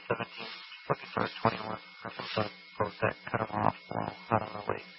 17, looking for a 21. Nothing but close that, cut them off, well, out on the lake.